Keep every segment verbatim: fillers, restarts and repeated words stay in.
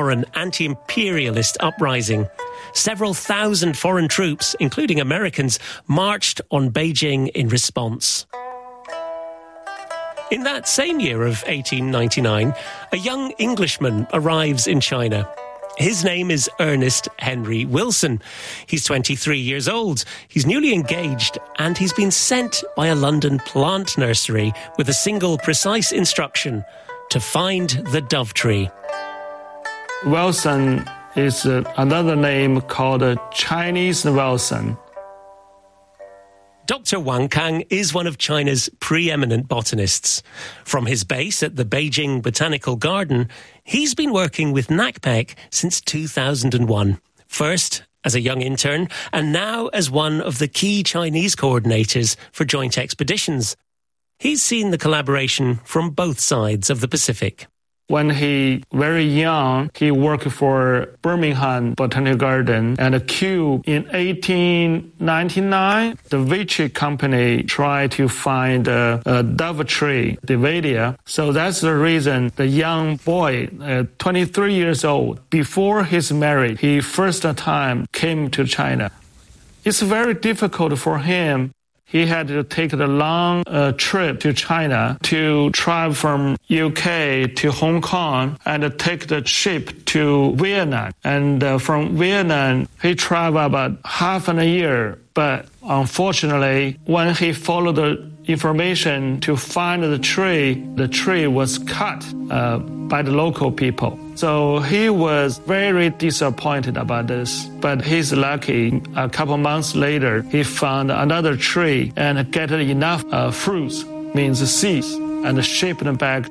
for an anti-imperialist uprising. Several thousand foreign troops, including Americans, marched on Beijing in response. In that same year of eighteen ninety-nine, a young Englishman arrives in China. His name is Ernest Henry Wilson. He's twenty-three years old. He's newly engaged, and he's been sent by a London plant nursery with a single precise instruction: to find the dove tree. Wilson is uh, another name called uh, Chinese Wilson. Doctor Wang Kang is one of China's preeminent botanists. From his base at the Beijing Botanical Garden, he's been working with N A C P E C since two thousand one. First as a young intern, and now as one of the key Chinese coordinators for joint expeditions. He's seen the collaboration from both sides of the Pacific. When he very young, he worked for Birmingham Botanical Garden and Kew. In eighteen ninety-nine, the Vichy company tried to find a, a dove tree, Davidia. So that's the reason the young boy, uh, twenty-three years old, before his marriage, he first time came to China. It's very difficult for him. He had to take the long uh, trip to China to travel from U K to Hong Kong and take the ship to Vietnam. And uh, from Vietnam, he traveled about half an year. But unfortunately, when he followed the information to find the tree, the tree was cut uh, by the local people. So he was very disappointed about this. But he's lucky. A couple months later, he found another tree and get enough uh, fruits, means seeds, and shipped them back.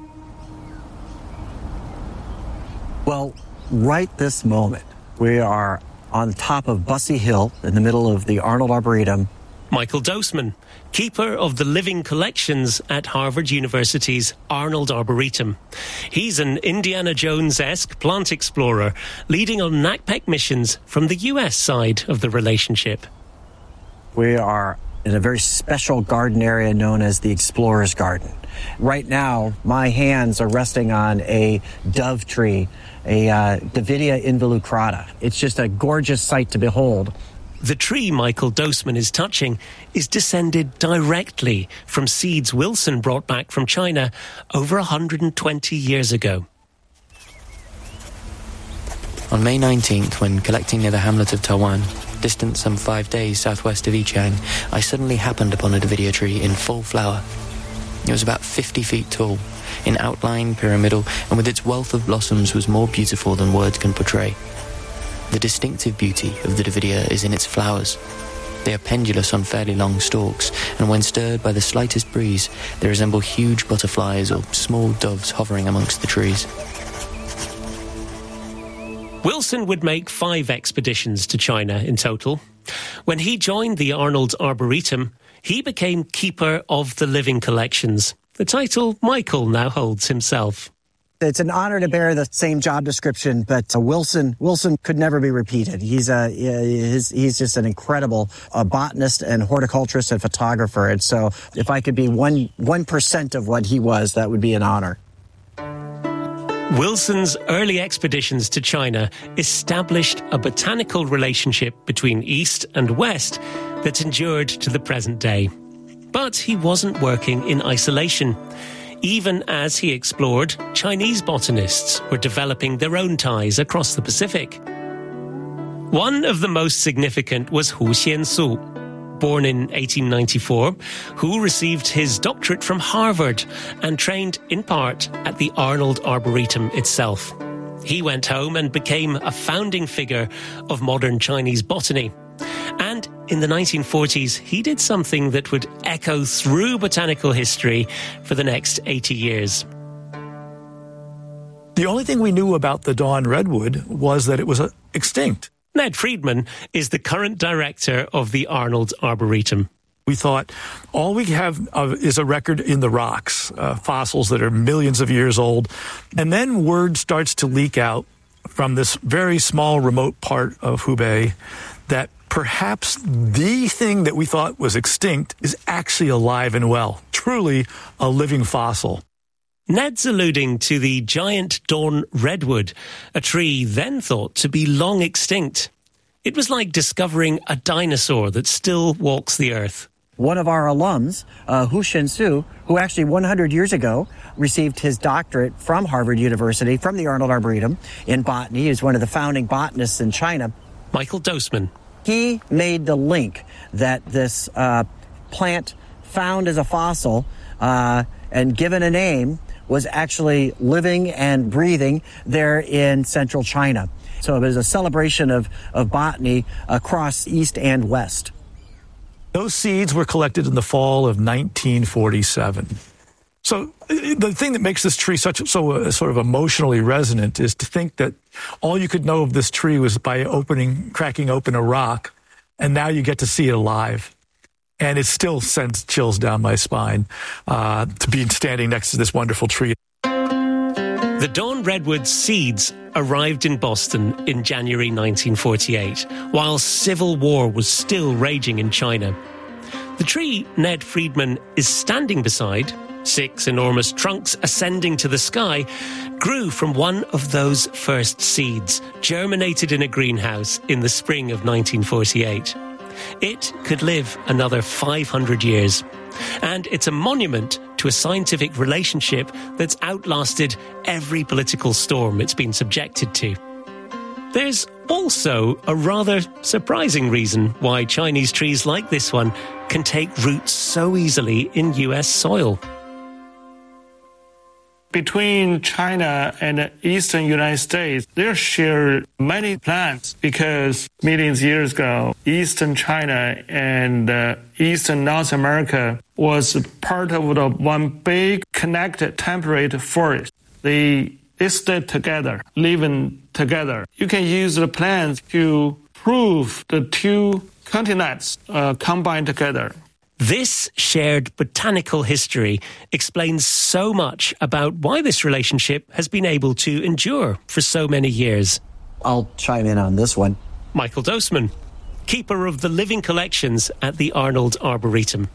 Well, right this moment, we are on top of Bussey Hill in the middle of the Arnold Arboretum. Michael Doseman, keeper of the living collections at Harvard University's Arnold Arboretum. He's an Indiana Jones-esque plant explorer leading on N A C P E C missions from the U S side of the relationship. We are in a very special garden area known as the Explorer's Garden. Right now, my hands are resting on a dove tree, a uh, Davidia involucrata. It's just a gorgeous sight to behold. The tree Michael Doseman is touching is descended directly from seeds Wilson brought back from China over one hundred twenty years ago. On May nineteenth, when collecting near the hamlet of Tawan, distant some five days southwest of Yichang, I suddenly happened upon a Davidia tree in full flower. It was about fifty feet tall, in outline, pyramidal, and with its wealth of blossoms was more beautiful than words can portray. The distinctive beauty of the Davidia is in its flowers. They are pendulous on fairly long stalks, and when stirred by the slightest breeze, they resemble huge butterflies or small doves hovering amongst the trees. Wilson would make five expeditions to China in total. When he joined the Arnold Arboretum, he became keeper of the living collections, the title Michael now holds himself. It's an honor to bear the same job description, but uh, Wilson Wilson could never be repeated. He's a he's, he's just an incredible uh, botanist and horticulturist and photographer. And so, if I could be one one percent of what he was, that would be an honor. Wilson's early expeditions to China established a botanical relationship between East and West that's endured to the present day. But he wasn't working in isolation. Even as he explored, Chinese botanists were developing their own ties across the Pacific. One of the most significant was Hu Xiansu, born in eighteen ninety-four, who received his doctorate from Harvard and trained in part at the Arnold Arboretum itself. He went home and became a founding figure of modern Chinese botany. And in the nineteen forties, he did something that would echo through botanical history for the next eighty years. The only thing we knew about the dawn redwood was that it was uh, extinct. Ned Friedman is the current director of the Arnold Arboretum. We thought all we have uh, is a record in the rocks, uh, fossils that are millions of years old. And then word starts to leak out from this very small remote part of Hubei that perhaps the thing that we thought was extinct is actually alive and well, truly a living fossil. Ned's alluding to the giant dawn redwood, a tree then thought to be long extinct. It was like discovering a dinosaur that still walks the earth. One of our alums, uh, Hu Shensu, who actually one hundred years ago received his doctorate from Harvard University, from the Arnold Arboretum in botany. He was one of the founding botanists in China. Michael Dosman. He made the link that this uh, plant found as a fossil uh, and given a name was actually living and breathing there in central China. So it was a celebration of, of botany across East and West. Those seeds were collected in the fall of nineteen forty-seven. So the thing that makes this tree such so uh, sort of emotionally resonant is to think that all you could know of this tree was by opening, cracking open a rock, and now you get to see it alive. And it still sends chills down my spine uh, to be standing next to this wonderful tree. The dawn redwood seeds arrived in Boston in January nineteen forty-eight, while civil war was still raging in China. The tree Ned Friedman is standing beside, six enormous trunks ascending to the sky, grew from one of those first seeds, germinated in a greenhouse in the spring of nineteen forty-eight. It could live another five hundred years. And it's a monument to a scientific relationship that's outlasted every political storm it's been subjected to. There's also a rather surprising reason why Chinese trees like this one can take root so easily in U S soil. Between China and the eastern United States, there share many plants because millions of years ago, eastern China and uh, eastern North America was part of the one big connected temperate forest. They, they stayed together, living together. You can use the plants to prove the two continents uh, combined together. This shared botanical history explains so much about why this relationship has been able to endure for so many years. I'll chime in on this one. Michael Dosman, keeper of the living collections at the Arnold Arboretum.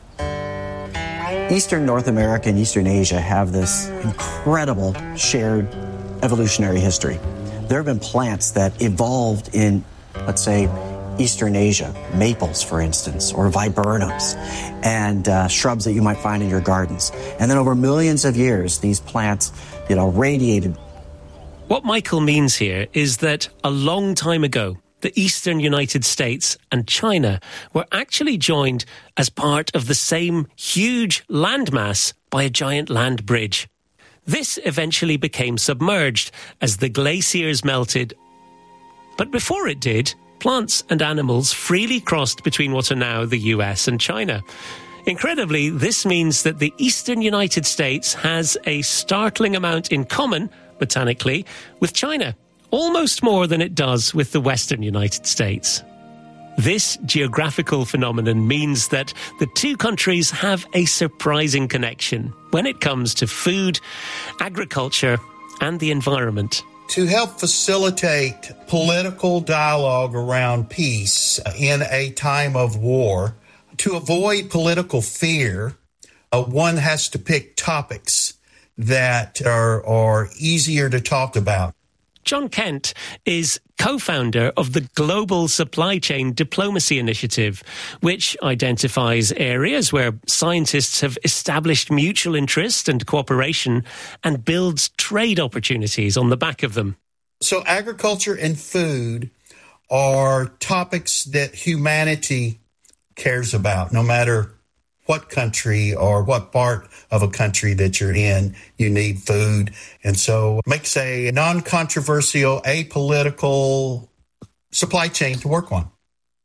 Eastern North America and Eastern Asia have this incredible shared evolutionary history. There have been plants that evolved in, let's say, Eastern Asia, maples, for instance, or viburnums, and uh, shrubs that you might find in your gardens. And then over millions of years, these plants, you know, radiated. What Michael means here is that a long time ago, the eastern United States and China were actually joined as part of the same huge landmass by a giant land bridge. This eventually became submerged as the glaciers melted. But before it did, plants and animals freely crossed between what are now the U S and China. Incredibly, this means that the eastern United States has a startling amount in common, botanically, with China, almost more than it does with the western United States. This geographical phenomenon means that the two countries have a surprising connection when it comes to food, agriculture, and the environment. To help facilitate political dialogue around peace in a time of war, to avoid political fear, uh, one has to pick topics that are, are easier to talk about. John Kent is co-founder of the Global Supply Chain Diplomacy Initiative, which identifies areas where scientists have established mutual interest and cooperation and builds trade opportunities on the back of them. So agriculture and food are topics that humanity cares about, no matter what country or what part of a country that you're in, you need food. And so it makes a non-controversial, apolitical supply chain to work on.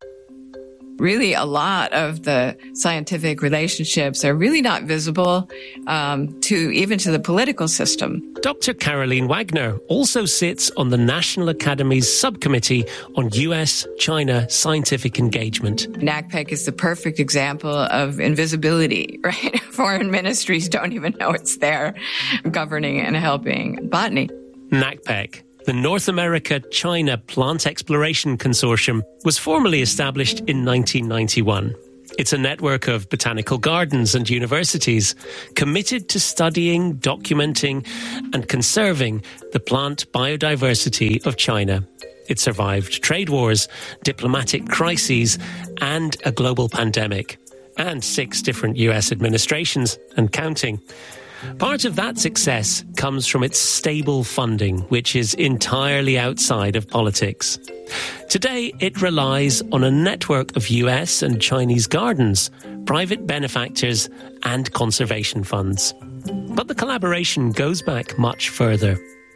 Really, a lot of the scientific relationships are really not visible um, to even to the political system. Doctor Caroline Wagner also sits on the National Academy's subcommittee on U S China scientific engagement. NACPEC is the perfect example of invisibility, right? Foreign ministries don't even know it's there, governing and helping botany. NACPEC, the North America-China Plant Exploration Consortium, was formally established in nineteen ninety-one. It's a network of botanical gardens and universities committed to studying, documenting, and conserving the plant biodiversity of China. It survived trade wars, diplomatic crises, and a global pandemic, and six different U S administrations and counting. Part of that success comes from its stable funding, which is entirely outside of politics. Today, it relies on a network of U S and Chinese gardens, private benefactors, and conservation funds. But the collaboration goes back much further.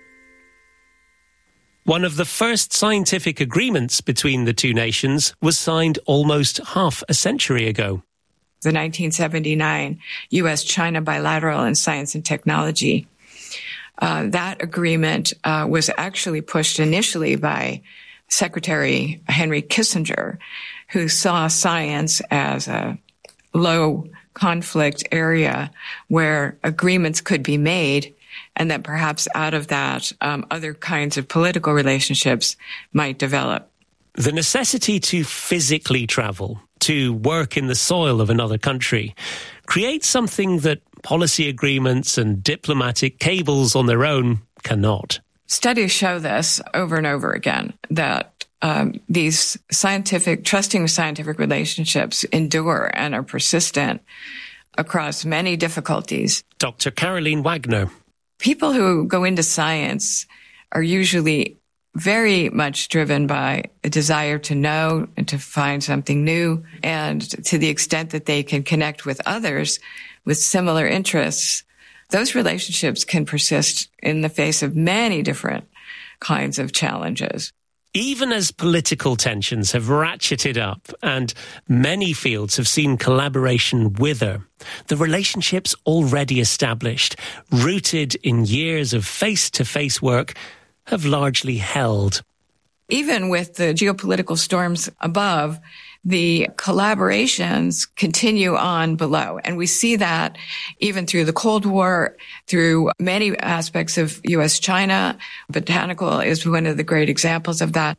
One of the first scientific agreements between the two nations was signed almost half a century ago. The nineteen seventy-nine U S China bilateral in science and technology. Uh, that agreement uh, was actually pushed initially by Secretary Henry Kissinger, who saw science as a low conflict area where agreements could be made, and that perhaps out of that, um, other kinds of political relationships might develop. The necessity to physically travel, to work in the soil of another country, creates something that policy agreements and diplomatic cables on their own cannot. Studies show this over and over again, that um, these scientific, trusting scientific relationships endure and are persistent across many difficulties. Doctor Caroline Wagner. People who go into science are usually very much driven by a desire to know and to find something new. And to the extent that they can connect with others with similar interests, those relationships can persist in the face of many different kinds of challenges. Even as political tensions have ratcheted up and many fields have seen collaboration wither, the relationships already established, rooted in years of face-to-face work, have largely held. Even with the geopolitical storms above, the collaborations continue on below. And we see that even through the Cold War, through many aspects of U S China. Botanical is one of the great examples of that.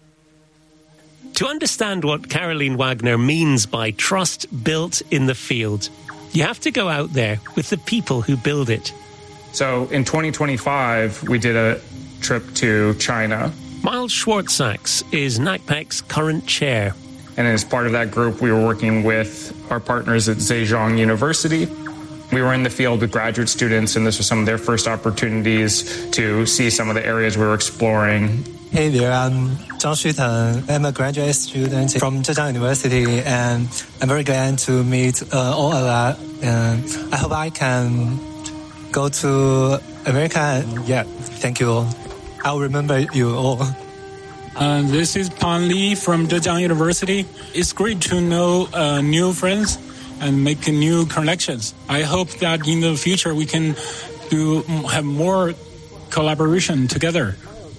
To understand what Caroline Wagner means by trust built in the field, you have to go out there with the people who build it. So in twenty twenty-five, we did a trip to China. Miles Schwartzax is NACPEC's current chair. And as part of that group, we were working with our partners at Zhejiang University. We were in the field with graduate students, and this was some of their first opportunities to see some of the areas we were exploring. Hey there, I'm Zhang Xuteng. I'm a graduate student from Zhejiang University, and I'm very glad to meet uh, all of that. And I hope I can go to America. Yeah, thank you all. I'll remember you all. Uh, this is Pan Li from Zhejiang University. It's great to know uh, new friends and make new connections. I hope that in the future we can do have more collaboration together.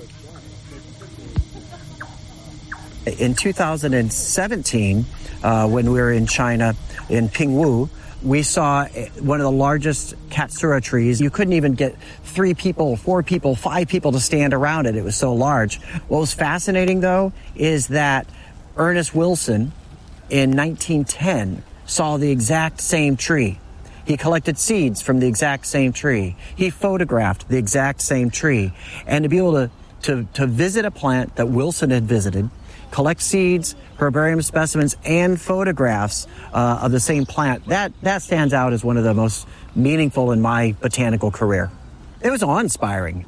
In two thousand seventeen, uh, when we were in China, in Pingwu, we saw one of the largest Katsura trees. You couldn't even get three people, four people, five people to stand around it. It was so large. What was fascinating, though, is that Ernest Wilson in nineteen ten saw the exact same tree. He collected seeds from the exact same tree. He photographed the exact same tree. And to be able to, to, to visit a plant that Wilson had visited, collect seeds, herbarium specimens, and photographs uh, of the same plant, that, that stands out as one of the most meaningful in my botanical career. It was awe-inspiring.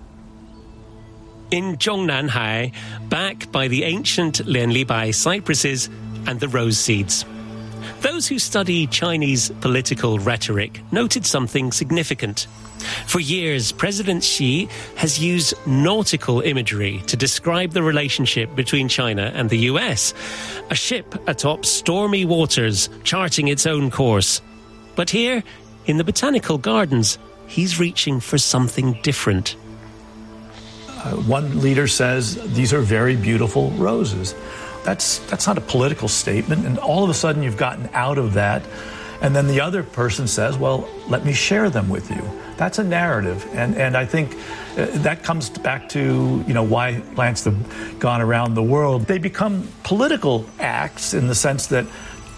In Zhongnanhai, back by the ancient Lianlibai cypresses and the rose seeds. Those who study Chinese political rhetoric noted something significant. For years, President Xi has used nautical imagery to describe the relationship between China and the U S. A ship atop stormy waters, charting its own course. But here, in the Botanical Gardens, he's reaching for something different. Uh, one leader says, these are very beautiful roses. That's, that's not a political statement, and all of a sudden you've gotten out of that. And then the other person says, well, let me share them with you. That's a narrative. And, and I think uh, that comes back to, you know, why plants have gone around the world. They become political acts in the sense that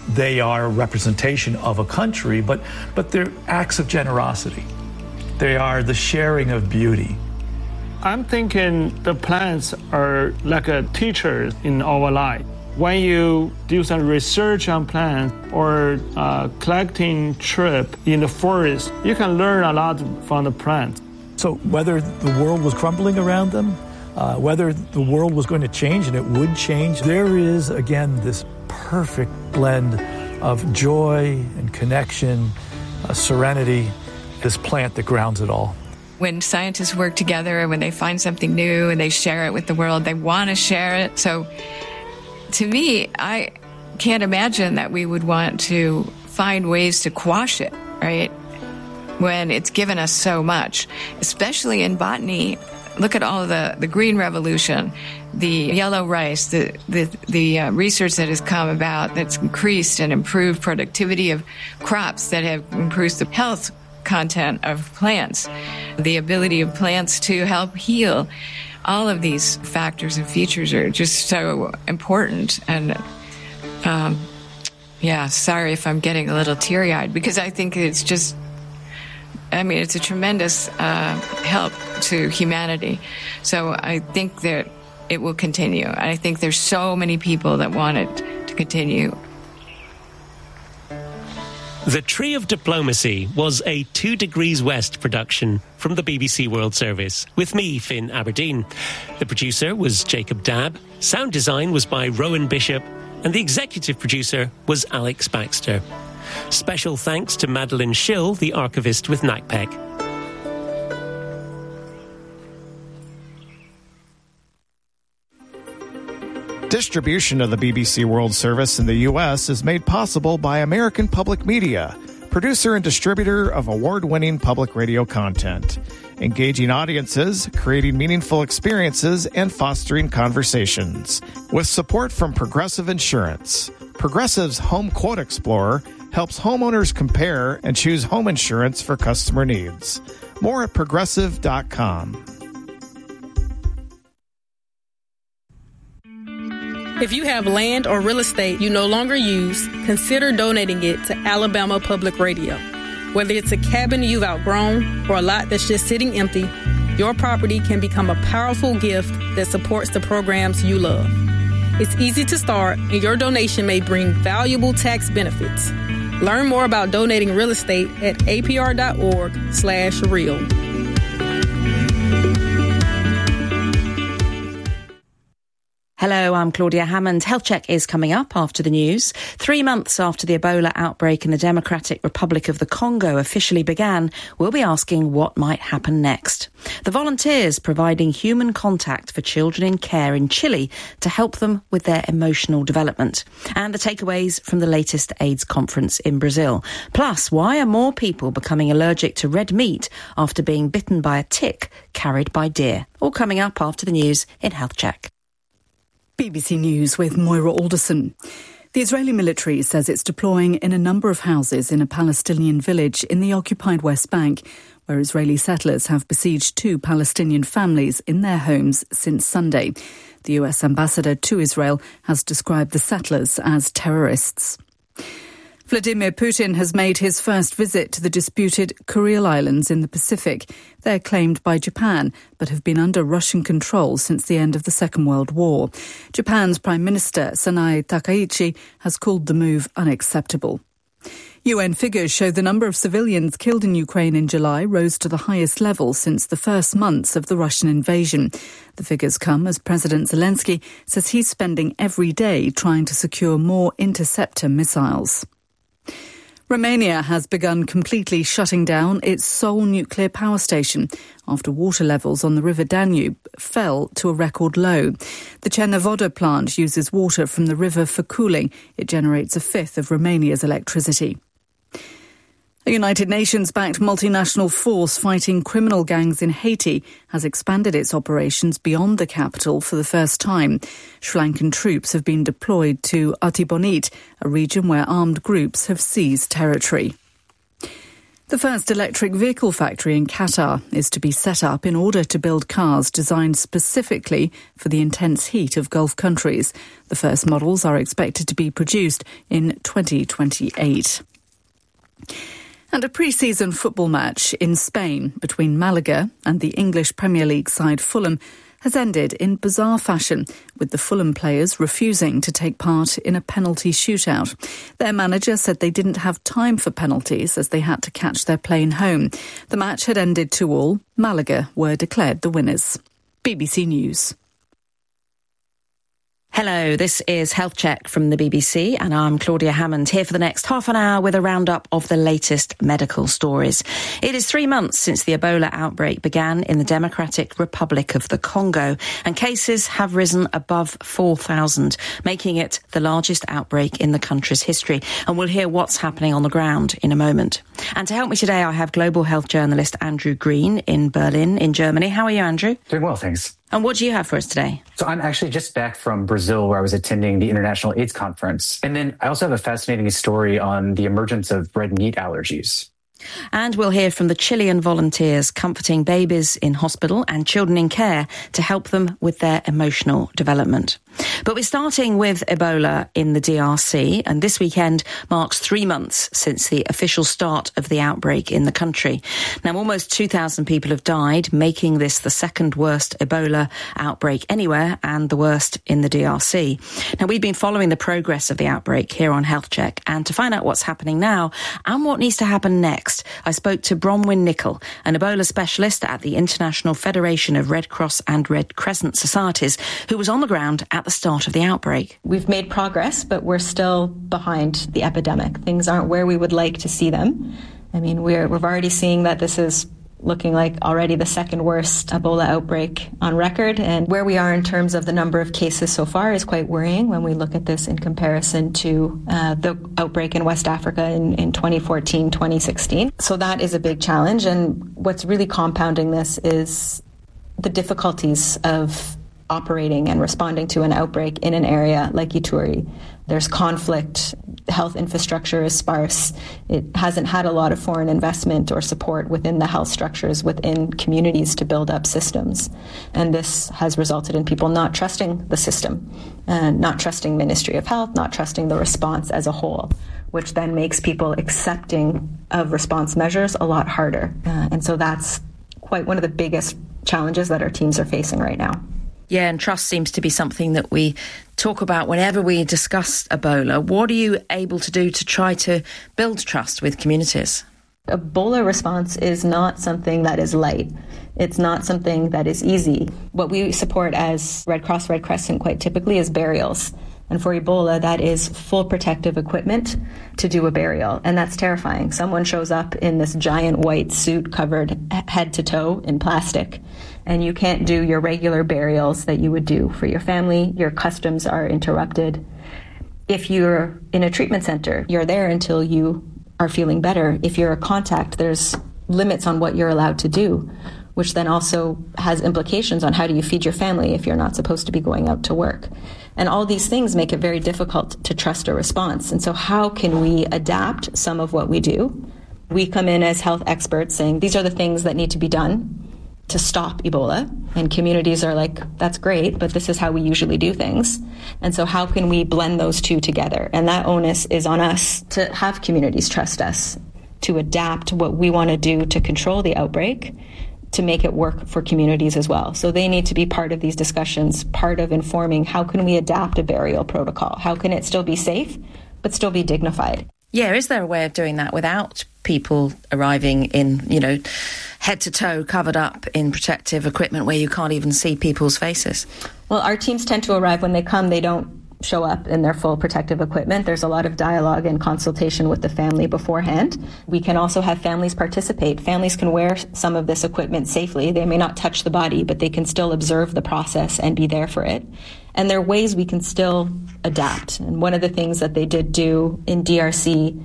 they are a representation of a country, but, but they're acts of generosity. They are the sharing of beauty. I'm thinking the plants are like a teacher in our life. When you do some research on plants or uh, collecting trip in the forest, you can learn a lot from the plants. So whether the world was crumbling around them, uh, whether the world was going to change, and it would change, there is, again, this perfect blend of joy and connection, uh, serenity, this plant that grounds it all. When scientists work together, when they find something new and they share it with the world, they want to share it. So to me, I can't imagine that we would want to find ways to quash it, right? When it's given us so much, especially in botany. Look at all the, the green revolution, the yellow rice, the, the, the uh, research that has come about that's increased and improved productivity of crops, that have improved the health content of plants, the ability of plants to help heal. All of these factors and features are just so important. And, um, yeah, sorry if I'm getting a little teary-eyed, because I think it's just, I mean, it's a tremendous uh, help to humanity. So I think that it will continue. I think there's so many people that want it to continue. The Tree of Diplomacy was a Two Degrees West production from the B B C World Service, with me, Finn Aberdeen. The producer was Jacob Dabb, sound design was by Rowan Bishop, and the executive producer was Alex Baxter. Special thanks to Madeline Schill, the archivist with NACPEC. Distribution of the B B C World Service in the U S is made possible by American Public Media, producer and distributor of award-winning public radio content, engaging audiences, creating meaningful experiences, and fostering conversations. With support from Progressive Insurance, Progressive's Home Quote Explorer helps homeowners compare and choose home insurance for customer needs. More at progressive dot com. If you have land or real estate you no longer use, consider donating it to Alabama Public Radio. Whether it's a cabin you've outgrown or a lot that's just sitting empty, your property can become a powerful gift that supports the programs you love. It's easy to start, and your donation may bring valuable tax benefits. Learn more about donating real estate at apr.org slash real. Hello, I'm Claudia Hammond. Health Check is coming up after the news. Three months after the Ebola outbreak in the Democratic Republic of the Congo officially began, we'll be asking what might happen next. The volunteers providing human contact for children in care in Chile to help them with their emotional development. And the takeaways from the latest AIDS conference in Brazil. Plus, why are more people becoming allergic to red meat after being bitten by a tick carried by deer? All coming up after the news in Health Check. B B C News with Moira Alderson. The Israeli military says it's deploying in a number of houses in a Palestinian village in the occupied West Bank, where Israeli settlers have besieged two Palestinian families in their homes since Sunday. The U S ambassador to Israel has described the settlers as terrorists. Vladimir Putin has made his first visit to the disputed Kuril Islands in the Pacific. They're claimed by Japan, but have been under Russian control since the end of the Second World War. Japan's Prime Minister Sanae Takaichi has called the move unacceptable. U N figures show the number of civilians killed in Ukraine in July rose to the highest level since the first months of the Russian invasion. The figures come as President Zelensky says he's spending every day trying to secure more interceptor missiles. Romania has begun completely shutting down its sole nuclear power station after water levels on the River Danube fell to a record low. The Cernavodă plant uses water from the river for cooling. It generates a fifth of Romania's electricity. A United Nations-backed multinational force fighting criminal gangs in Haiti has expanded its operations beyond the capital for the first time. Sri Lankan troops have been deployed to Artibonite, a region where armed groups have seized territory. The first electric vehicle factory in Qatar is to be set up in order to build cars designed specifically for the intense heat of Gulf countries. The first models are expected to be produced in twenty twenty-eight. And a pre-season football match in Spain between Malaga and the English Premier League side Fulham has ended in bizarre fashion, with the Fulham players refusing to take part in a penalty shootout. Their manager said they didn't have time for penalties as they had to catch their plane home. The match had ended two all. Malaga were declared the winners. B B C News. Hello, this is Health Check from the B B C and I'm Claudia Hammond, here for the next half an hour with a roundup of the latest medical stories. It is three months since the Ebola outbreak began in the Democratic Republic of the Congo, and cases have risen above four thousand, making it the largest outbreak in the country's history. And we'll hear what's happening on the ground in a moment. And to help me today, I have global health journalist Andrew Green in Berlin, in Germany. How are you, Andrew? Doing well, thanks. And what do you have for us today? So I'm actually just back from Brazil, where I was attending the International AIDS Conference. And then I also have a fascinating story on the emergence of red meat allergies. And we'll hear from the Chilean volunteers comforting babies in hospital and children in care to help them with their emotional development. But we're starting with Ebola in the D R C, and this weekend marks three months since the official start of the outbreak in the country. Now, almost two thousand people have died, making this the second worst Ebola outbreak anywhere and the worst in the D R C. Now, we've been following the progress of the outbreak here on Health Check, and to find out what's happening now and what needs to happen next, I spoke to Bronwyn Nicol, an Ebola specialist at the International Federation of Red Cross and Red Crescent Societies, who was on the ground at the start of the outbreak. We've made progress, but we're still behind the epidemic. Things aren't where we would like to see them. I mean, we're, we're already seeing that this is looking like already the second worst Ebola outbreak on record. And where we are in terms of the number of cases so far is quite worrying when we look at this in comparison to uh, the outbreak in West Africa in, in twenty fourteen, twenty sixteen. So that is a big challenge. And what's really compounding this is the difficulties of operating and responding to an outbreak in an area like Ituri. There's conflict, health infrastructure is sparse, it hasn't had a lot of foreign investment or support within the health structures within communities to build up systems. And this has resulted in people not trusting the system, and not trusting Ministry of Health, not trusting the response as a whole, which then makes people accepting of response measures a lot harder. Uh, and so that's quite one of the biggest challenges that our teams are facing right now. Yeah, and trust seems to be something that we talk about whenever we discuss Ebola. What are you able to do to try to build trust with communities? Ebola response is not something that is light. It's not something that is easy. What we support as Red Cross, Red Crescent quite typically is burials. And for Ebola, that is full protective equipment to do a burial. And that's terrifying. Someone shows up in this giant white suit covered head to toe in plastic, and you can't do your regular burials that you would do for your family. Your customs are interrupted. If you're in a treatment center, you're there until you are feeling better. If you're a contact, there's limits on what you're allowed to do, which then also has implications on how do you feed your family if you're not supposed to be going out to work. And all these things make it very difficult to trust a response. And so how can we adapt some of what we do? We come in as health experts saying these are the things that need to be done to stop Ebola. And communities are like, that's great, but this is how we usually do things. And so how can we blend those two together? And that onus is on us to have communities trust us, to adapt what we want to do to control the outbreak, to make it work for communities as well. So they need to be part of these discussions, part of informing how can we adapt a burial protocol? How can it still be safe, but still be dignified? Yeah, is there a way of doing that without people arriving in, you know, head to toe covered up in protective equipment where you can't even see people's faces? Well, our teams tend to arrive when they come. They don't show up in their full protective equipment. There's a lot of dialogue and consultation with the family beforehand. We can also have families participate. Families can wear some of this equipment safely. They may not touch the body, but they can still observe the process and be there for it. And there are ways we can still adapt. And one of the things that they did do in D R C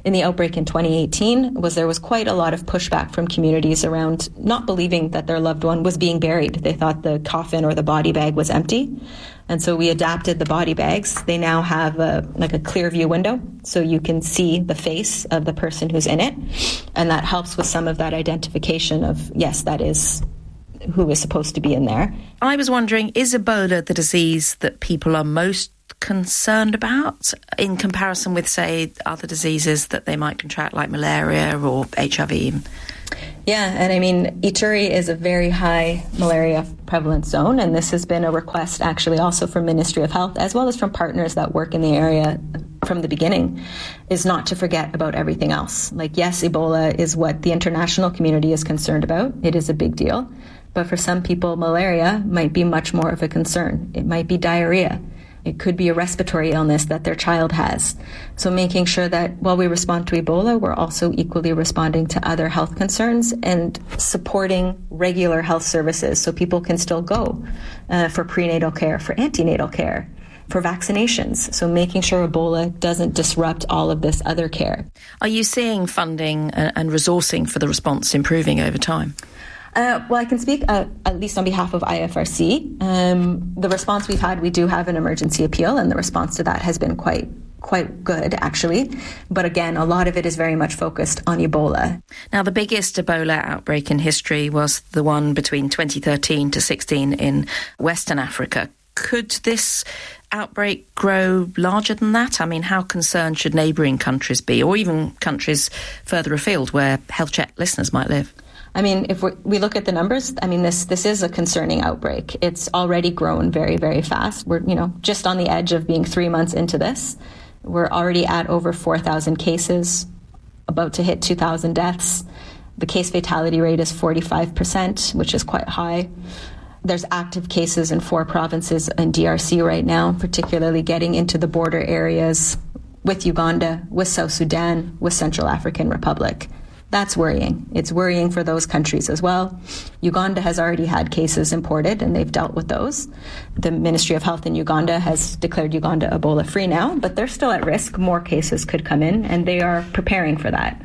in the outbreak in twenty eighteen was there was quite a lot of pushback from communities around not believing that their loved one was being buried. They thought the coffin or the body bag was empty. And so we adapted the body bags. They now have a, like a clear view window, so you can see the face of the person who's in it. And that helps with some of that identification of, yes, that is who is supposed to be in there. I was wondering, is Ebola the disease that people are most concerned about in comparison with, say, other diseases that they might contract, like malaria or H I V? Yeah, and I mean, Ituri is a very high malaria prevalence zone, and this has been a request actually also from Ministry of Health, as well as from partners that work in the area from the beginning, is not to forget about everything else. Like, yes, Ebola is what the international community is concerned about. It is a big deal. But for some people, malaria might be much more of a concern. It might be diarrhea. It could be a respiratory illness that their child has. So making sure that while we respond to Ebola, we're also equally responding to other health concerns and supporting regular health services so people can still go uh, for prenatal care, for antenatal care, for vaccinations. So making sure Ebola doesn't disrupt all of this other care. Are you seeing funding and resourcing for the response improving over time? Uh, well, I can speak uh, at least on behalf of I F R C. Um, the response we've had, we do have an emergency appeal, and the response to that has been quite quite good, actually. But again, a lot of it is very much focused on Ebola. Now, the biggest Ebola outbreak in history was the one between twenty thirteen to sixteen in Western Africa. Could this outbreak grow larger than that? I mean, how concerned should neighbouring countries be, or even countries further afield where Health Check listeners might live? I mean, if we look at the numbers, I mean, this this is a concerning outbreak. It's already grown very, very fast. We're, you know, just on the edge of being three months into this. We're already at over four thousand cases, about to hit two thousand deaths. The case fatality rate is forty-five percent, which is quite high. There's active cases in four provinces in D R C right now, particularly getting into the border areas with Uganda, with South Sudan, with Central African Republic. That's worrying. It's worrying for those countries as well. Uganda has already had cases imported, and they've dealt with those. The Ministry of Health in Uganda has declared Uganda Ebola-free now, but they're still at risk. More cases could come in, and they are preparing for that.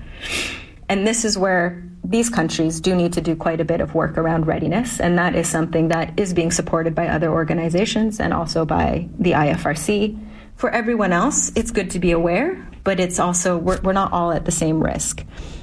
And this is where these countries do need to do quite a bit of work around readiness, and that is something that is being supported by other organizations and also by the I F R C. For everyone else, it's good to be aware, but it's also, we're, we're not all at the same risk.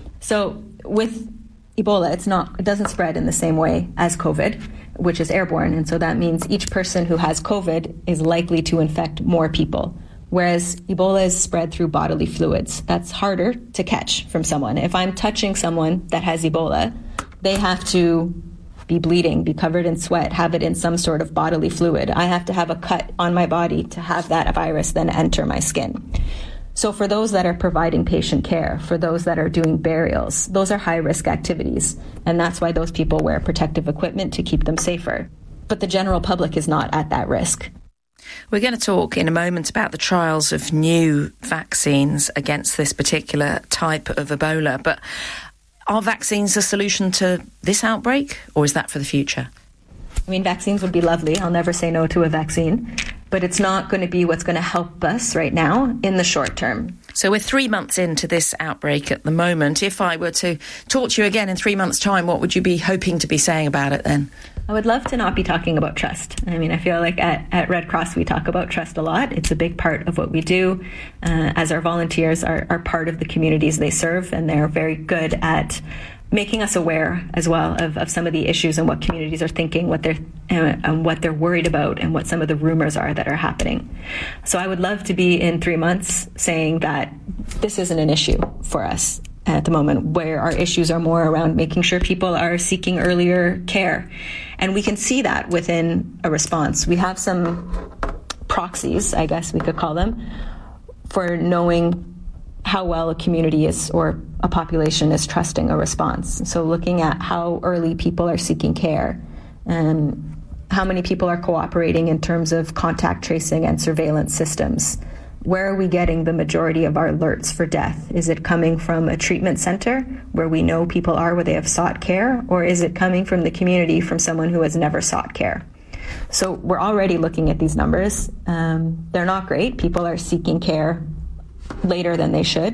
So with Ebola, it's not, it doesn't spread in the same way as COVID, which is airborne. And so that means each person who has COVID is likely to infect more people. Whereas Ebola is spread through bodily fluids. That's harder to catch from someone. If I'm touching someone that has Ebola, they have to be bleeding, be covered in sweat, have it in some sort of bodily fluid. I have to have a cut on my body to have that virus then enter my skin. So for those that are providing patient care, for those that are doing burials, those are high-risk activities. And that's why those people wear protective equipment to keep them safer. But the general public is not at that risk. We're going to talk in a moment about the trials of new vaccines against this particular type of Ebola. But are vaccines a solution to this outbreak, or is that for the future? I mean, vaccines would be lovely. I'll never say no to a vaccine. But it's not going to be what's going to help us right now in the short term. So we're three months into this outbreak at the moment. If I were to talk to you again in three months' time, what would you be hoping to be saying about it then? I would love to not be talking about trust. I mean, I feel like at, at Red Cross we talk about trust a lot. It's a big part of what we do, uh, as our volunteers are, are part of the communities they serve, and they're very good at making us aware as well of, of some of the issues and what communities are thinking, what they're uh, and what they're worried about, and what some of the rumors are that are happening. So I would love to be in three months saying that this isn't an issue for us at the moment, where our issues are more around making sure people are seeking earlier care. And we can see that within a response. We have some proxies, I guess we could call them, for knowing how well a community is or a population is trusting a response. So looking at how early people are seeking care and how many people are cooperating in terms of contact tracing and surveillance systems. Where are we getting the majority of our alerts for death? Is it coming from a treatment center where we know people are, where they have sought care, or is it coming from the community, from someone who has never sought care? So we're already looking at these numbers. Um, they're not great. People are seeking care later than they should.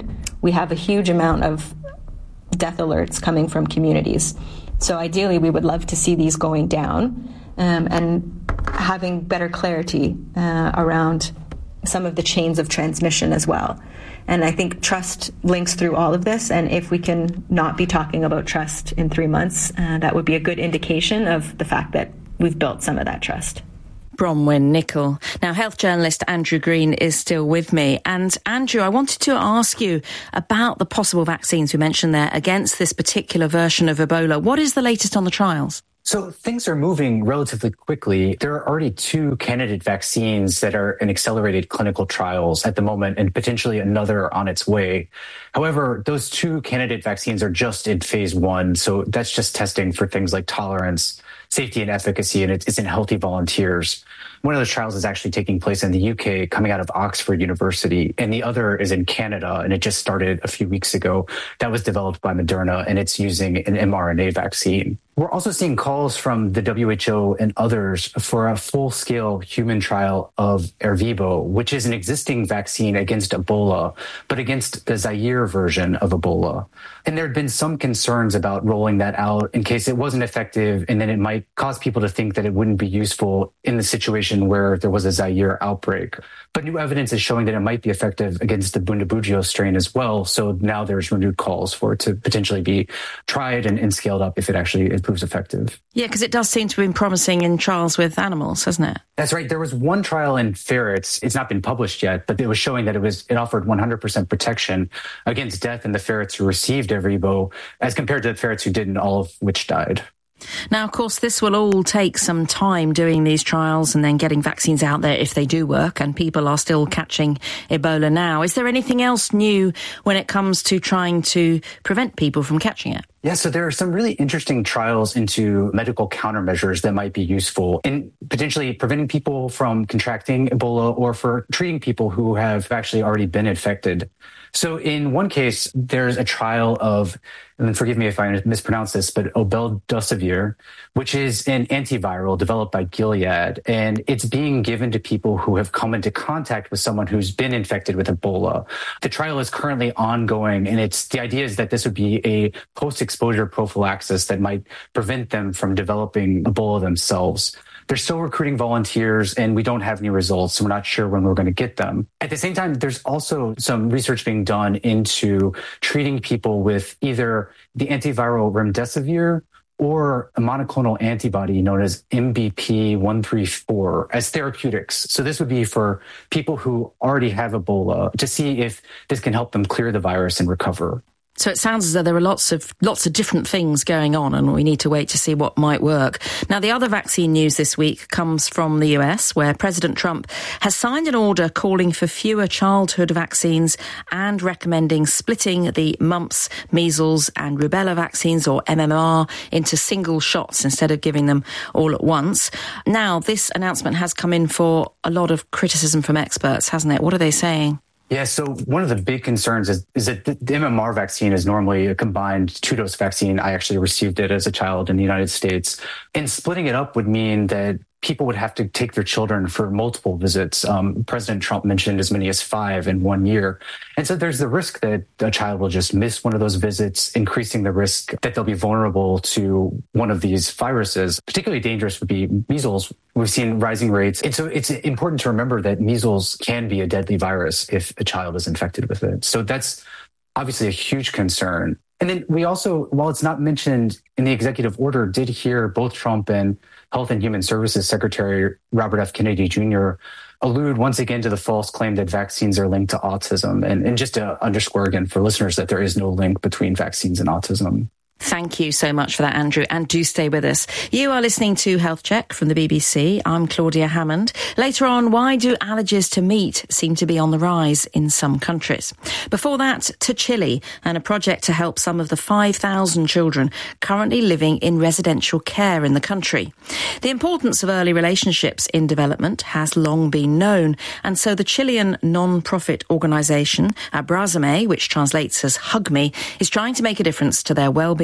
we have a huge amount of death alerts coming from communities. So ideally, we would love to see these going down um, and having better clarity uh, around some of the chains of transmission as well. And I think trust links through all of this. And if we can not be talking about trust in three months, uh, that would be a good indication of the fact that we've built some of that trust. Bronwyn Nichol. Now, health journalist Andrew Green is still with me. And Andrew, I wanted to ask you about the possible vaccines we mentioned there against this particular version of Ebola. What is the latest on the trials? So things are moving relatively quickly. There are already two candidate vaccines that are in accelerated clinical trials at the moment and potentially another on its way. However, those two candidate vaccines are just in phase one. So that's just testing for things like tolerance, safety and efficacy, and it's in healthy volunteers. One of those trials is actually taking place in the U K, coming out of Oxford University, and the other is in Canada, and it just started a few weeks ago. That was developed by Moderna, and it's using an mRNA vaccine. We're also seeing calls from the W H O and others for a full-scale human trial of Ervebo, which is an existing vaccine against Ebola, but against the Zaire version of Ebola. And there had been some concerns about rolling that out in case it wasn't effective, and then it might cause people to think that it wouldn't be useful in the situation where there was a Zaire outbreak. But new evidence is showing that it might be effective against the Bundibugyo strain as well. So now there's renewed calls for it to potentially be tried and, and scaled up if it actually it proves effective. Yeah, because it does seem to have been promising in trials with animals, hasn't it? That's right. There was one trial in ferrets. It's not been published yet, but it was showing that it was it offered one hundred percent protection against death in the ferrets who received Ervebo as compared to the ferrets who didn't, all of which died. Now, of course, this will all take some time doing these trials and then getting vaccines out there if they do work, and people are still catching Ebola now. Is there anything else new when it comes to trying to prevent people from catching it? Yeah, so there are some really interesting trials into medical countermeasures that might be useful in potentially preventing people from contracting Ebola or for treating people who have actually already been infected. So in one case, there's a trial of, and forgive me if I mispronounce this, but obeldesivir, which is an antiviral developed by Gilead, and it's being given to people who have come into contact with someone who's been infected with Ebola. The trial is currently ongoing, and it's the idea is that this would be a post-exposure prophylaxis that might prevent them from developing Ebola themselves. They're still recruiting volunteers, and we don't have any results, so we're not sure when we're going to get them. At the same time, there's also some research being done into treating people with either the antiviral remdesivir or a monoclonal antibody known as M B P one thirty-four as therapeutics. So this would be for people who already have Ebola to see if this can help them clear the virus and recover. So it sounds as though there are lots of lots of different things going on, and we need to wait to see what might work. Now, the other vaccine news this week comes from the U S, where President Trump has signed an order calling for fewer childhood vaccines and recommending splitting the mumps, measles and rubella vaccines, or M M R, into single shots instead of giving them all at once. Now, this announcement has come in for a lot of criticism from experts, hasn't it? What are they saying? Yeah, so one of the big concerns is, is that the, the M M R vaccine is normally a combined two-dose vaccine. I actually received it as a child in the United States. And splitting it up would mean that people would have to take their children for multiple visits. Um, President Trump mentioned as many as five in one year. And so there's the risk that a child will just miss one of those visits, increasing the risk that they'll be vulnerable to one of these viruses. Particularly dangerous would be measles. We've seen rising rates. And so it's important to remember that measles can be a deadly virus if a child is infected with it. So that's obviously a huge concern. And then we also, while it's not mentioned in the executive order, did hear both Trump and Health and Human Services Secretary Robert F. Kennedy Junior allude once again to the false claim that vaccines are linked to autism. And, and just to underscore again for listeners that there is no link between vaccines and autism. Thank you so much for that, Andrew, and do stay with us. You are listening to Health Check from the B B C. I'm Claudia Hammond. Later on, why do allergies to meat seem to be on the rise in some countries? Before that, to Chile and a project to help some of the five thousand children currently living in residential care in the country. The importance of early relationships in development has long been known, and so the Chilean non-profit organisation Abrázame, which translates as Hug Me, is trying to make a difference to their well-being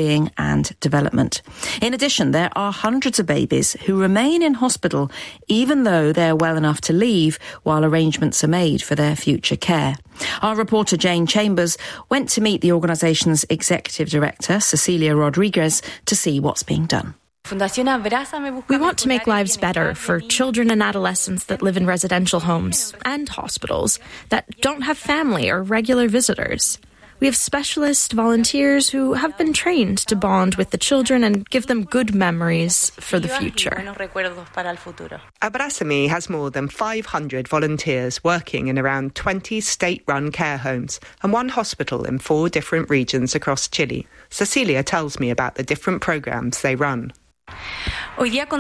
well-being and development. In addition, there are hundreds of babies who remain in hospital even though they're well enough to leave while arrangements are made for their future care. Our reporter Jane Chambers went to meet the organisation's executive director, Cecilia Rodriguez, to see what's being done. We want to make lives better for children and adolescents that live in residential homes and hospitals that don't have family or regular visitors. We have specialist volunteers who have been trained to bond with the children and give them good memories for the future. Abrasami has more than five hundred volunteers working in around twenty state-run care homes and one hospital in four different regions across Chile. Cecilia tells me about the different programs they run. We have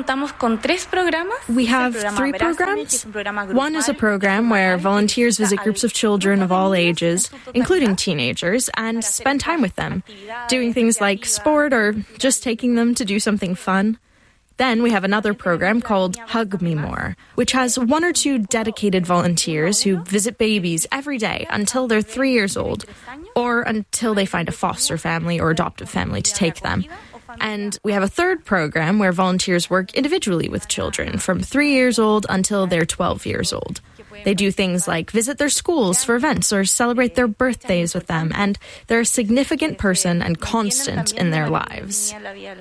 three programs. One is a program where volunteers visit groups of children of all ages, including teenagers, and spend time with them, doing things like sport or just taking them to do something fun. Then we have another program called Hug Me More, which has one or two dedicated volunteers who visit babies every day until they're three years old, or until they find a foster family or adoptive family to take them. And we have a third program where volunteers work individually with children from three years old until they're twelve years old. They do things like visit their schools for events or celebrate their birthdays with them, and they're a significant person and constant in their lives.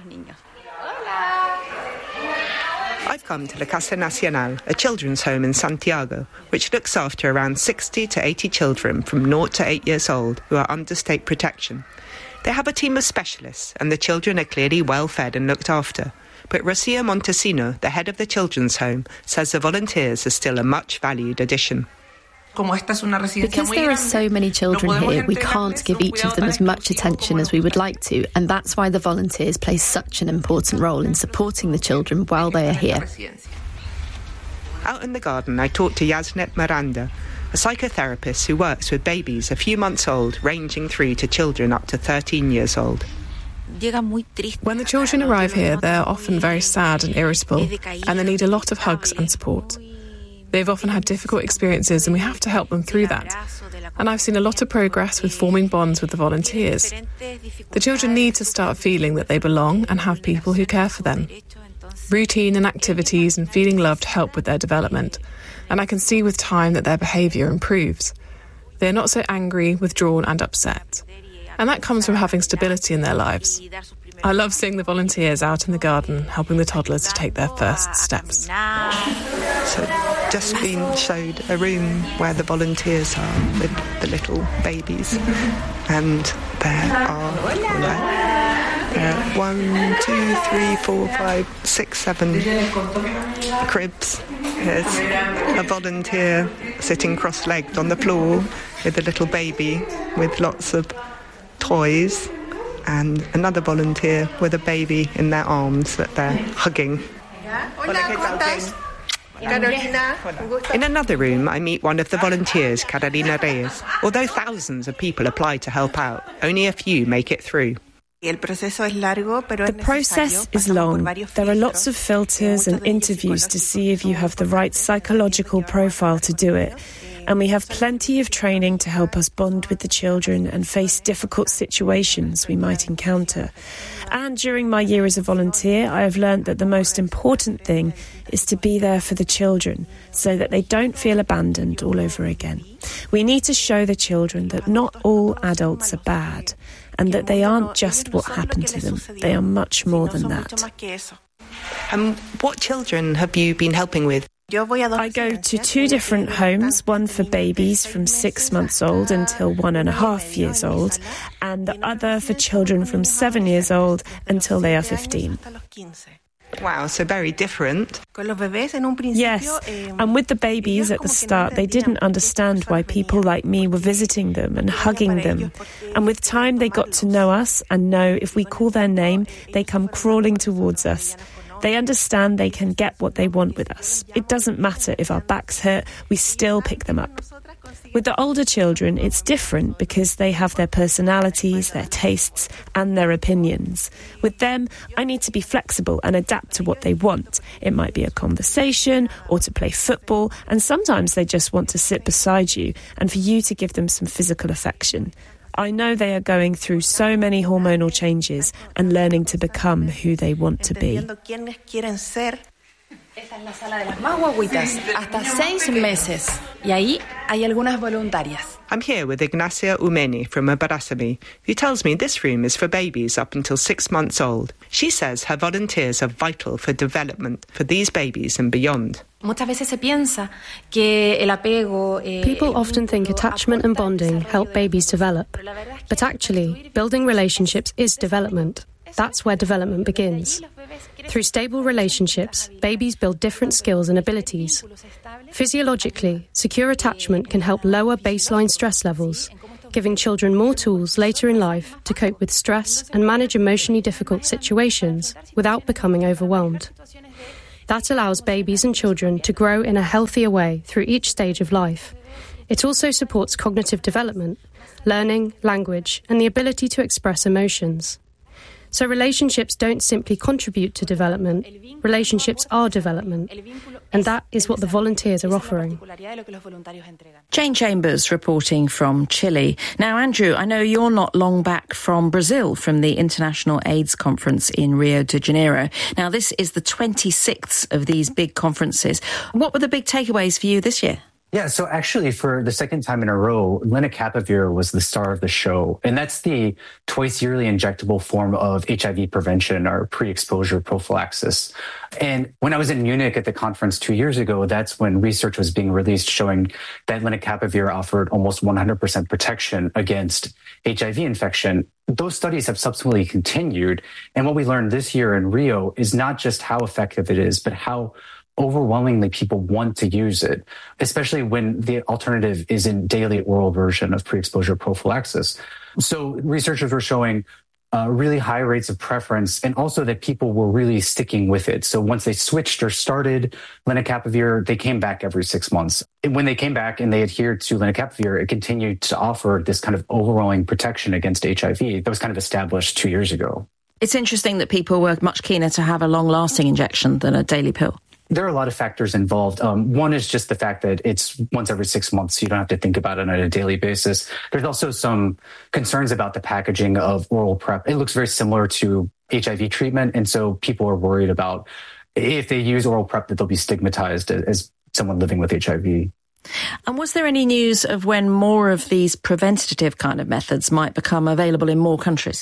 I've come to La Casa Nacional, a children's home in Santiago, which looks after around sixty to eighty children from zero to eight years old who are under state protection. They have a team of specialists, and the children are clearly well fed and looked after. But Rocia Montesino, the head of the children's home, says the volunteers are still a much valued addition. Because there are so many children here, we can't give each of them as much attention as we would like to, and that's why the volunteers play such an important role in supporting the children while they are here. Out in the garden, I talked to Yasnet Miranda, a psychotherapist who works with babies a few months old, ranging through to children up to thirteen years old. When the children arrive here, they are often very sad and irritable, and they need a lot of hugs and support. They've often had difficult experiences, and we have to help them through that. And I've seen a lot of progress with forming bonds with the volunteers. The children need to start feeling that they belong and have people who care for them. Routine and activities and feeling loved help with their development, and I can see with time that their behaviour improves. They're not so angry, withdrawn and upset. And that comes from having stability in their lives. I love seeing the volunteers out in the garden helping the toddlers to take their first steps. So just been showed a room where the volunteers are with the little babies, and there are uh, one, two, three, four, five, six, seven cribs. There's a volunteer sitting cross-legged on the floor with a little baby with lots of toys, and another volunteer with a baby in their arms that they're hugging. In another room, I meet one of the volunteers, Carolina Reyes. Although thousands of people apply to help out, only a few make it through. The process is long. There are lots of filters and interviews to see if you have the right psychological profile to do it. And we have plenty of training to help us bond with the children and face difficult situations we might encounter. And during my year as a volunteer, I have learned that the most important thing is to be there for the children so that they don't feel abandoned all over again. We need to show the children that not all adults are bad and that they aren't just what happened to them. They are much more than that. And um, what children have you been helping with? I go to two different homes, one for babies from six months old until one and a half years old, and the other for children from seven years old until they are fifteen. Wow, so very different. Yes, and with the babies at the start, they didn't understand why people like me were visiting them and hugging them. And with time, they got to know us and know if we call their name, they come crawling towards us. They understand they can get what they want with us. It doesn't matter if our backs hurt, we still pick them up. With the older children, it's different because they have their personalities, their tastes, and their opinions. With them, I need to be flexible and adapt to what they want. It might be a conversation or to play football, and sometimes they just want to sit beside you and for you to give them some physical affection. I know they are going through so many hormonal changes and learning to become who they want to be. Esta es la sala de las más guaguitas, hasta seis meses. Y ahí hay algunas voluntarias. I'm here with Ignacia Umeni from Abarasami, who tells me this room is for babies up until six months old. She says her volunteers are vital for development for these babies and beyond. Muchas veces se piensa que el apego, eh, People often think attachment and bonding help babies develop. But actually, building relationships is development. That's where development begins. Through stable relationships, babies build different skills and abilities. Physiologically, secure attachment can help lower baseline stress levels, giving children more tools later in life to cope with stress and manage emotionally difficult situations without becoming overwhelmed. That allows babies and children to grow in a healthier way through each stage of life. It also supports cognitive development, learning, language, and the ability to express emotions. So relationships don't simply contribute to development, relationships are development. And that is what the volunteers are offering. Jane Chambers reporting from Chile. Now, Andrew, I know you're not long back from Brazil, from the International AIDS Conference in Rio de Janeiro. Now, this is the twenty-sixth of these big conferences. What were the big takeaways for you this year? Yeah, so actually for the second time in a row, lenacapavir was the star of the show. And that's the twice yearly injectable form of H I V prevention or pre-exposure prophylaxis. And when I was in Munich at the conference two years ago, that's when research was being released showing that lenacapavir offered almost one hundred percent protection against H I V infection. Those studies have subsequently continued. And what we learned this year in Rio is not just how effective it is, but how overwhelmingly people want to use it, especially when the alternative is in daily oral version of pre-exposure prophylaxis. So researchers were showing uh, really high rates of preference and also that people were really sticking with it. So once they switched or started lenacapavir, they came back every six months. And when they came back and they adhered to lenacapavir, it continued to offer this kind of overwhelming protection against H I V that was kind of established two years ago. It's interesting that people were much keener to have a long-lasting injection than a daily pill. There are a lot of factors involved. Um, one is just the fact that it's once every six months, so you don't have to think about it on a daily basis. There's also some concerns about the packaging of oral PrEP. It looks very similar to H I V treatment, and so people are worried about if they use oral PrEP that they'll be stigmatized as someone living with H I V. And was there any news of when more of these preventative kind of methods might become available in more countries?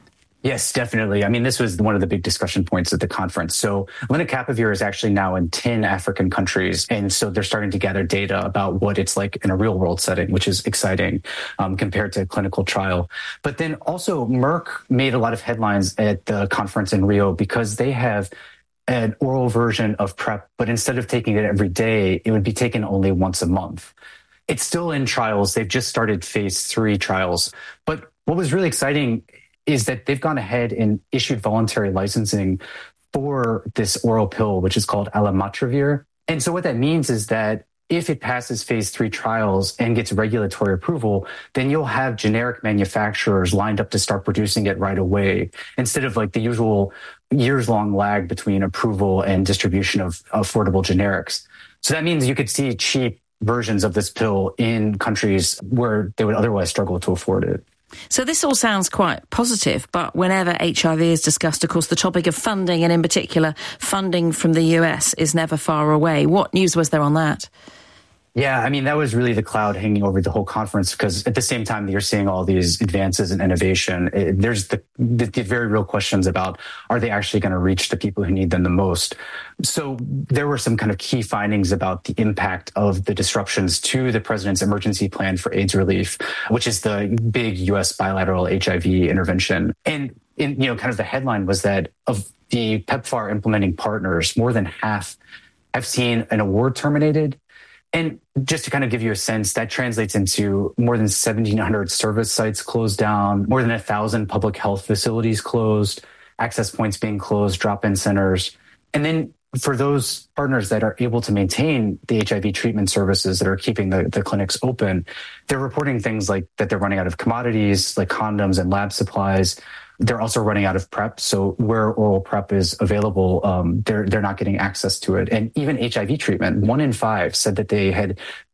Yes, definitely. I mean, this was one of the big discussion points at the conference. So lenacapavir is actually now in ten African countries. And so they're starting to gather data about what it's like in a real world setting, which is exciting um, compared to a clinical trial. But then also Merck made a lot of headlines at the conference in Rio because they have an oral version of PrEP, but instead of taking it every day, it would be taken only once a month. It's still in trials. They've just started phase three trials. But what was really exciting is that they've gone ahead and issued voluntary licensing for this oral pill, which is called alimatravir. And so what that means is that if it passes phase three trials and gets regulatory approval, then you'll have generic manufacturers lined up to start producing it right away, instead of like the usual years-long lag between approval and distribution of affordable generics. So that means you could see cheap versions of this pill in countries where they would otherwise struggle to afford it. So this all sounds quite positive, but whenever H I V is discussed, of course, the topic of funding, and in particular funding from the U S, is never far away. What news was there on that? Yeah, I mean, that was really the cloud hanging over the whole conference, because at the same time that you're seeing all these advances in innovation, it, there's the, the, the very real questions about, are they actually going to reach the people who need them the most? So there were some kind of key findings about the impact of the disruptions to the president's emergency plan for AIDS relief, which is the big U S bilateral H I V intervention. And in, you know, kind of the headline was that of the PEPFAR implementing partners, more than half have seen an award terminated. And just to kind of give you a sense, that translates into more than seventeen hundred service sites closed down, more than one thousand public health facilities closed, access points being closed, drop-in centers. And then for those partners that are able to maintain the H I V treatment services that are keeping the, the clinics open, they're reporting things like that they're running out of commodities like condoms and lab supplies. They're also running out of PrEP. So where oral PrEP is available, um, they're they're not getting access to it. And even H I V treatment, one in five said that they had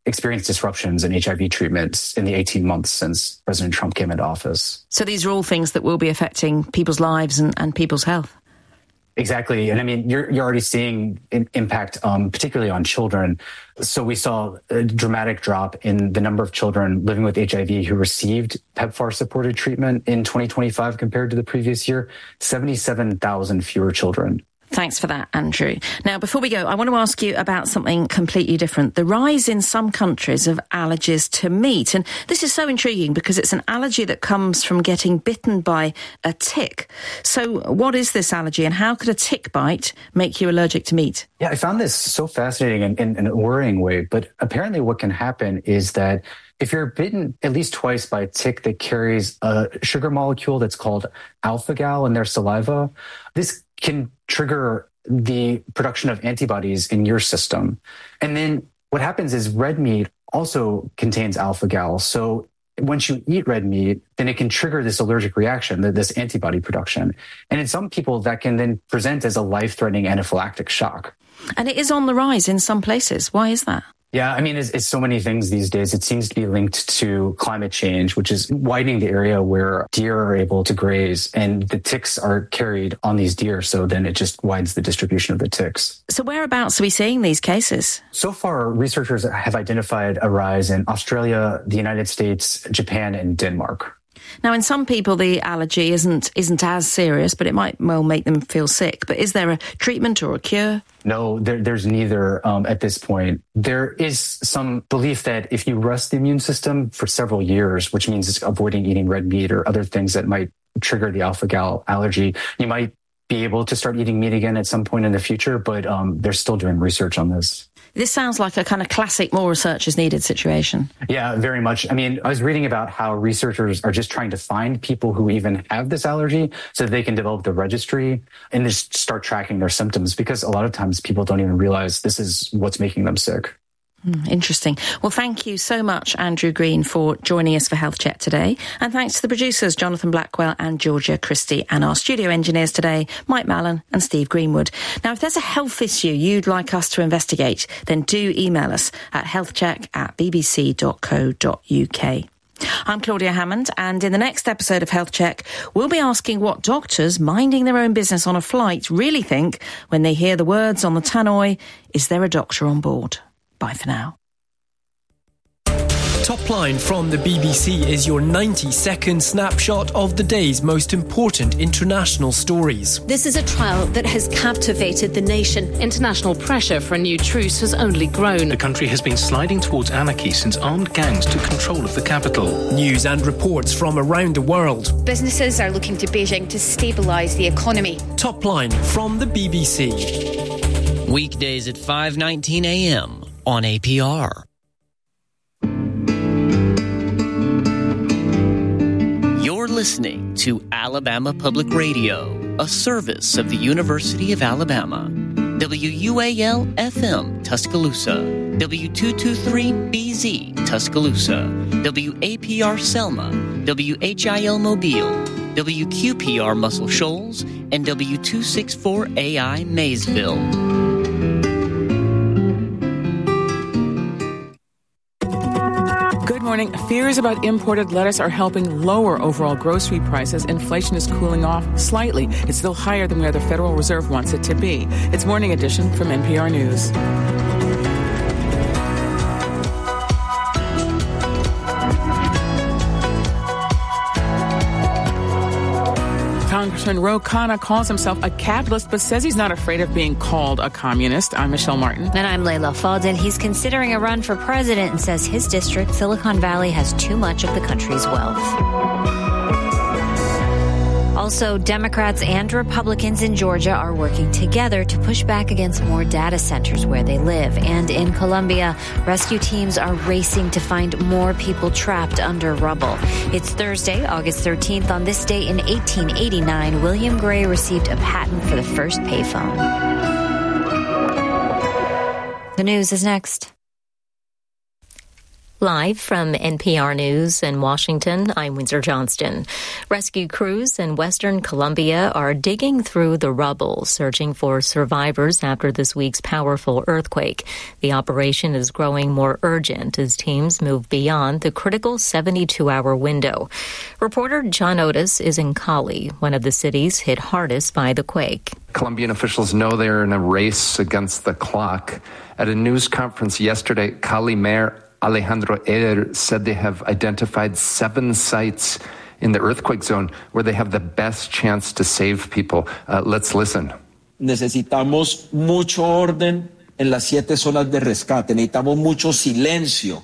experienced disruptions in H I V treatments in the eighteen months since President Trump came into office. So these are all things that will be affecting people's lives and, and people's health. Exactly. And I mean, you're, you're already seeing an impact, um, particularly on children. So we saw a dramatic drop in the number of children living with H I V who received PEPFAR-supported treatment in twenty twenty-five compared to the previous year, seventy-seven thousand fewer children. Thanks for that, Andrew. Now, before we go, I want to ask you about something completely different. The rise in some countries of allergies to meat. And this is so intriguing because it's an allergy that comes from getting bitten by a tick. So what is this allergy and how could a tick bite make you allergic to meat? Yeah, I found this so fascinating in, in, in a worrying way. But apparently what can happen is that if you're bitten at least twice by a tick that carries a sugar molecule that's called alpha-gal in their saliva, this can trigger the production of antibodies in your system. And then what happens is red meat also contains alpha-gal. So once you eat red meat, then it can trigger this allergic reaction, this antibody production. And in some people, that can then present as a life-threatening anaphylactic shock. And it is on the rise in some places. Why is that? Yeah, I mean, it's, it's so many things these days. It seems to be linked to climate change, which is widening the area where deer are able to graze, and the ticks are carried on these deer. So then it just widens the distribution of the ticks. So whereabouts are we seeing these cases? So far, researchers have identified a rise in Australia, the United States, Japan, and Denmark. Now, in some people, the allergy isn't isn't as serious, but it might well make them feel sick. But is there a treatment or a cure? No, there, there's neither um, at this point. There is some belief that if you rest the immune system for several years, which means it's avoiding eating red meat or other things that might trigger the alpha-gal allergy, you might be able to start eating meat again at some point in the future, but um, they're still doing research on this. This sounds like a kind of classic more research is needed situation. Yeah, very much. I mean, I was reading about how researchers are just trying to find people who even have this allergy so that they can develop the registry and just start tracking their symptoms, because a lot of times people don't even realize this is what's making them sick. Interesting. Well, thank you so much, Andrew Green, for joining us for Health Check today. And thanks to the producers, Jonathan Blackwell and Georgia Christie, and our studio engineers today, Mike Mallon and Steve Greenwood. Now, if there's a health issue you'd like us to investigate, then do email us at healthcheck at bbc dot co dot uk. I'm Claudia Hammond, and in the next episode of Health Check, we'll be asking what doctors minding their own business on a flight really think when they hear the words on the tannoy, "Is there a doctor on board?" Bye for now. Top Line from the B B C is your ninety second snapshot of the day's most important international stories. This is a trial that has captivated the nation. International pressure for a new truce has only grown. The country has been sliding towards anarchy since armed gangs took control of the capital. News and reports from around the world. Businesses are looking to Beijing to stabilise the economy. Top Line from the B B C. Weekdays at five nineteen a.m. on A P R. You're listening to Alabama Public Radio, a service of the University of Alabama. W U A L F M Tuscaloosa, W two twenty-three B Z Tuscaloosa, W A P R Selma, W H I L Mobile, W Q P R Muscle Shoals, and W two sixty-four A I Maysville. Good morning. Fears about imported lettuce are helping lower overall grocery prices. Inflation is cooling off slightly. It's still higher than where the Federal Reserve wants it to be. It's Morning Edition from N P R News. Congressman Ro Khanna calls himself a capitalist, but says he's not afraid of being called a communist. I'm Michelle Martin. And I'm Layla Faldin. He's considering a run for president and says his district, Silicon Valley, has too much of the country's wealth. Also, Democrats and Republicans in Georgia are working together to push back against more data centers where they live. And in Colombia, rescue teams are racing to find more people trapped under rubble. It's Thursday, August thirteenth. On this day in eighteen eighty-nine, William Gray received a patent for the first payphone. The news is next. Live from N P R News in Washington, I'm Windsor Johnston. Rescue crews in western Colombia are digging through the rubble, searching for survivors after this week's powerful earthquake. The operation is growing more urgent as teams move beyond the critical seventy-two hour window. Reporter John Otis is in Cali, one of the cities hit hardest by the quake. Colombian officials know they're in a race against the clock. At a news conference yesterday, Cali Mayor Alejandro Eder said they have identified seven sites in the earthquake zone where they have the best chance to save people. Uh, let's listen. Necesitamos mucho orden en las siete zonas de rescate. Necesitamos mucho silencio.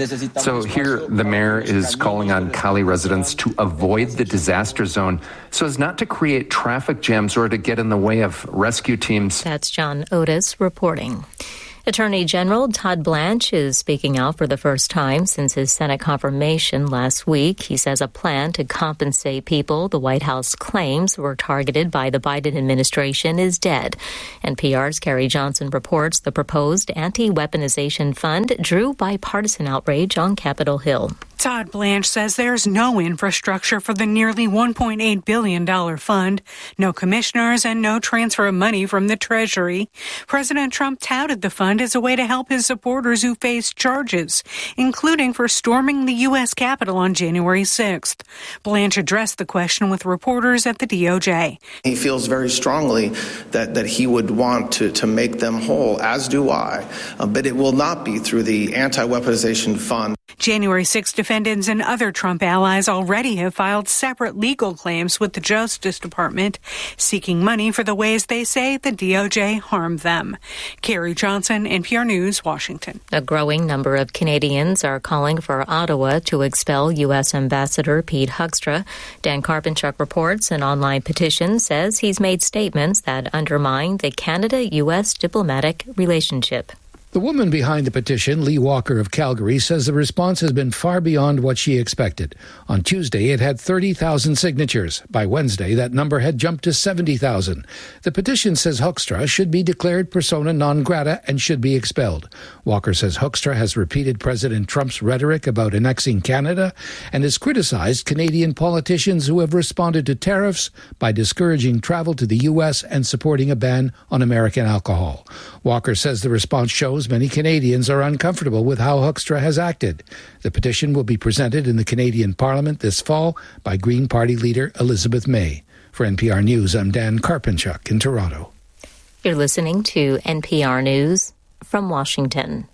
So here, the mayor is calling on Cali residents to avoid the disaster zone so as not to create traffic jams or to get in the way of rescue teams. That's John Otis reporting. Attorney General Todd Blanche is speaking out for the first time since his Senate confirmation last week. He says a plan to compensate people the White House claims were targeted by the Biden administration is dead. N P R's Carrie Johnson reports the proposed anti-weaponization fund drew bipartisan outrage on Capitol Hill. Todd Blanche says there's no infrastructure for the nearly one point eight billion dollars fund, no commissioners, and no transfer of money from the Treasury. President Trump touted the fund as a way to help his supporters who face charges, including for storming the U S Capitol on January sixth. Blanche addressed the question with reporters at the D O J. He feels very strongly that, that he would want to, to make them whole, as do I, uh, but it will not be through the anti-weaponization fund. January sixth defendants and other Trump allies already have filed separate legal claims with the Justice Department, seeking money for the ways they say the D O J harmed them. Carrie Johnson, N P R News, Washington. A growing number of Canadians are calling for Ottawa to expel U S Ambassador Pete Hoekstra. Dan Karpenchuk reports an online petition says he's made statements that undermine the Canada-U S diplomatic relationship. The woman behind the petition, Lee Walker of Calgary, says the response has been far beyond what she expected. On Tuesday, it had thirty thousand signatures. By Wednesday, that number had jumped to seventy thousand. The petition says Hoekstra should be declared persona non grata and should be expelled. Walker says Hoekstra has repeated President Trump's rhetoric about annexing Canada and has criticized Canadian politicians who have responded to tariffs by discouraging travel to the U S and supporting a ban on American alcohol. Walker says the response shows many Canadians are uncomfortable with how Hoekstra has acted. The petition will be presented in the Canadian Parliament this fall by Green Party leader Elizabeth May. For N P R News, I'm Dan Karpenchuk in Toronto. You're listening to N P R News from Washington.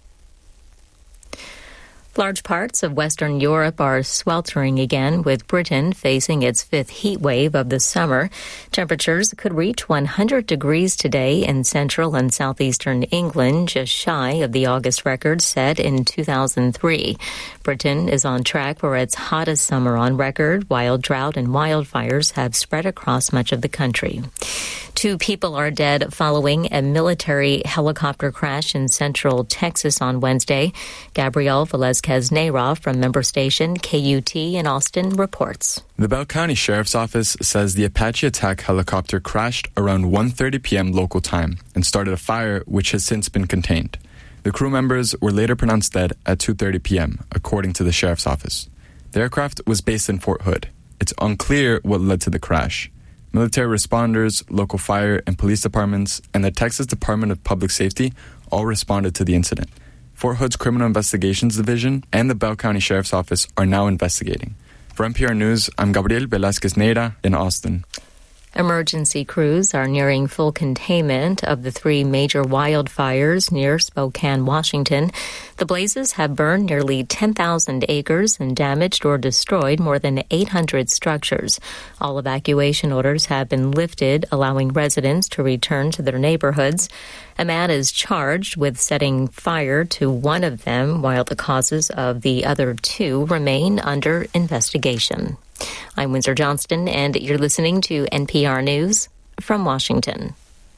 Large parts of Western Europe are sweltering again, with Britain facing its fifth heat wave of the summer. Temperatures could reach one hundred degrees today in central and southeastern England, just shy of the August record set in two thousand three. Britain is on track for its hottest summer on record, while drought and wildfires have spread across much of the country. Two people are dead following a military helicopter crash in central Texas on Wednesday. Gabrielle Velazquez-Neyra from member station K U T in Austin reports. The Bell County Sheriff's Office says the Apache attack helicopter crashed around one thirty p.m. local time and started a fire which has since been contained. The crew members were later pronounced dead at two thirty p.m., according to the Sheriff's Office. The aircraft was based in Fort Hood. It's unclear what led to the crash. Military responders, local fire and police departments, and the Texas Department of Public Safety all responded to the incident. Fort Hood's Criminal Investigations Division and the Bell County Sheriff's Office are now investigating. For N P R News, I'm Gabriel Velazquez-Neyra in Austin. Emergency crews are nearing full containment of the three major wildfires near Spokane, Washington. The blazes have burned nearly ten thousand acres and damaged or destroyed more than eight hundred structures. All evacuation orders have been lifted, allowing residents to return to their neighborhoods. A man is charged with setting fire to one of them, while the causes of the other two remain under investigation. I'm Windsor Johnston, and you're listening to N P R News from Washington.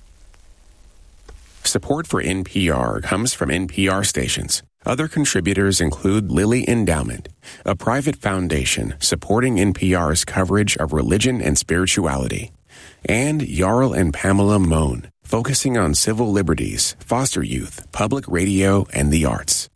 Support for N P R comes from N P R stations. Other contributors include Lilly Endowment, a private foundation supporting N P R's coverage of religion and spirituality, and Jarl and Pamela Mohn, focusing on civil liberties, foster youth, public radio, and the arts.